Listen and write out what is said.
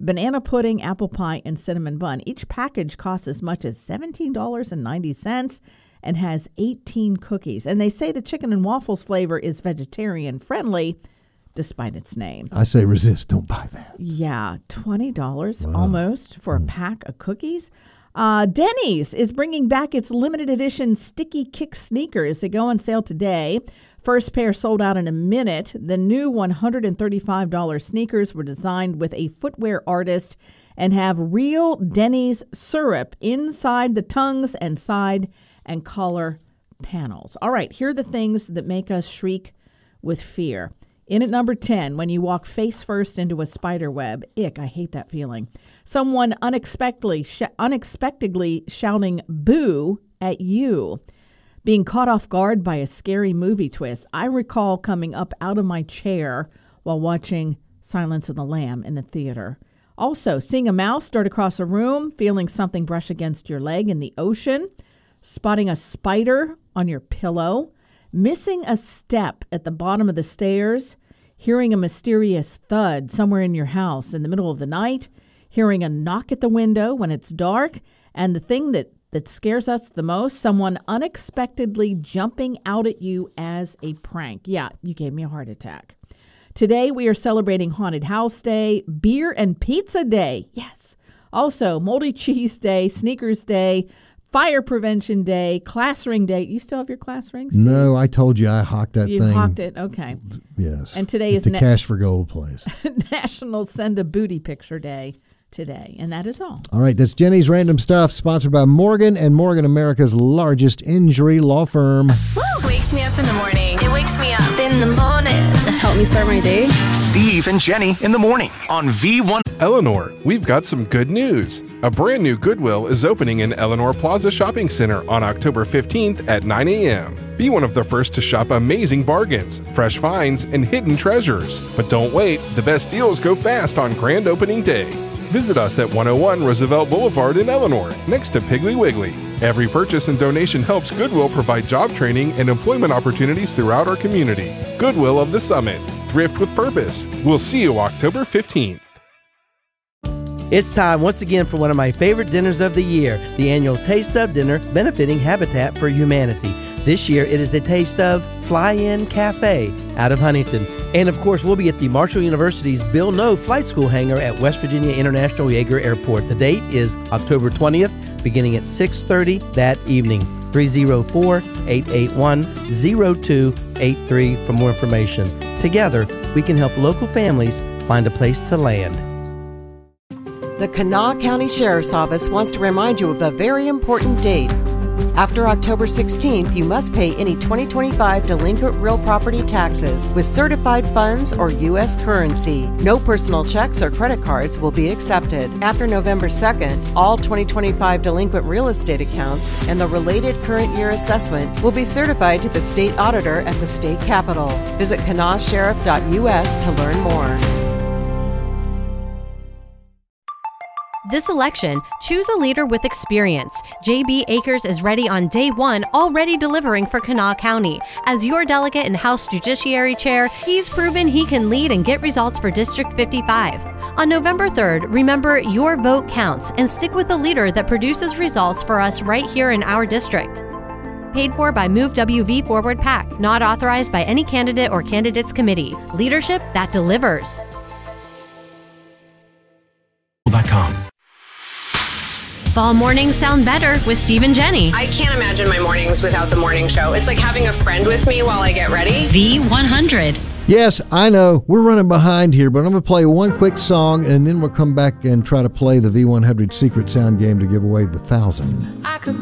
banana pudding, apple pie, and cinnamon bun. Each package costs as much as $17.90 and has 18 cookies. And they say the chicken and waffles flavor is vegetarian friendly, despite its name. I say resist. Don't buy that. Yeah, $20 almost for a pack of cookies. Denny's is bringing back its limited edition Sticky Kick sneakers. They go on sale today. First pair sold out in a minute. The new $135 sneakers were designed with a footwear artist and have real Denny's syrup inside the tongues and side and collar panels. All right, here are the things that make us shriek with fear. In at number 10, when you walk face first into a spider web. Ick, I hate that feeling. Someone unexpectedly shouting boo at you. Being caught off guard by a scary movie twist. I recall coming up out of my chair while watching Silence of the Lamb in the theater. Also, seeing a mouse dart across a room, feeling something brush against your leg in the ocean, spotting a spider on your pillow, missing a step at the bottom of the stairs, hearing a mysterious thud somewhere in your house in the middle of the night, hearing a knock at the window when it's dark, and the thing that scares us the most, someone unexpectedly jumping out at you as a prank. Yeah, you gave me a heart attack. Today, we are celebrating Haunted House Day, Beer and Pizza Day. Yes. Also, Moldy Cheese Day, Sneakers Day, Fire Prevention Day, Class Ring Day. You still have your class rings? No, I told you I hocked that you thing. You hocked it? Okay. Yes. And today is the Cash for Gold place. National Send a Booty Picture Day today. And that is all. All right, that's Jenny's Random Stuff, sponsored by Morgan and Morgan, America's largest injury law firm. Woo! Wakes me up in the morning. It wakes me up in the morning. Help me start my day. Steve and Jenny in the morning on V1. Eleanor, we've got some good news. A brand new Goodwill is opening in Eleanor Plaza Shopping Center on October 15th at 9 a.m. Be one of the first to shop amazing bargains, fresh finds, and hidden treasures. But don't wait, the best deals go fast on grand opening day. Visit us at 101 Roosevelt Boulevard in Eleanor, next to Piggly Wiggly. Every purchase and donation helps Goodwill provide job training and employment opportunities throughout our community. Goodwill of the Summit. Thrift with purpose. We'll see you October 15th. It's time once again for one of my favorite dinners of the year, the annual Taste of Dinner benefiting Habitat for Humanity. This year it is a Taste of Fly-In Cafe out of Huntington. And of course we'll be at the Marshall University's Bill Noe Flight School hangar at West Virginia International Yeager Airport. The date is October 20th, beginning at 6:30 that evening. 304-881-0283 for more information. Together, we can help local families find a place to land. The Kanawha County Sheriff's Office wants to remind you of a very important date. After October 16th, you must pay any 2025 delinquent real property taxes with certified funds or U.S. currency. No personal checks or credit cards will be accepted. After November 2nd, all 2025 delinquent real estate accounts and the related current year assessment will be certified to the state auditor at the state capitol. Visit kanawhasheriff.us to learn more. This election, choose a leader with experience. J.B. Akers is ready on day one, already delivering for Kanawha County. As your delegate and House Judiciary Chair, he's proven he can lead and get results for District 55. On November 3rd, remember your vote counts and stick with a leader that produces results for us right here in our district. Paid for by Move WV Forward PAC, not authorized by any candidate or candidates committee. Leadership that delivers. Fall mornings sound better with Steve and Jenny. I can't imagine my mornings without the morning show. It's like having a friend with me while I get ready. V100. Yes, I know. We're running behind here, but I'm going to play one quick song, and then we'll come back and try to play the V100 Secret Sound game to give away the 1,000.